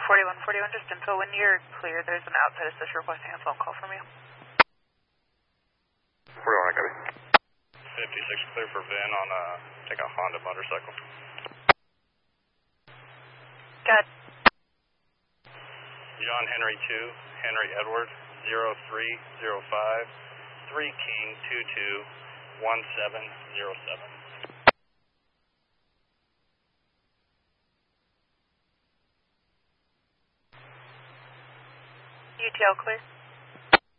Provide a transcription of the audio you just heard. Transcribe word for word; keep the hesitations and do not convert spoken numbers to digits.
forty-one forty-one, just info. When you're clear, there's an outside assist requesting a phone call from you. forty-one, I copy. fifty-six clear for Vin on a, I think a Honda motorcycle. Got John Henry two, Henry Edward, zero three zero five, three King two two one seven zero seven. U T L clear.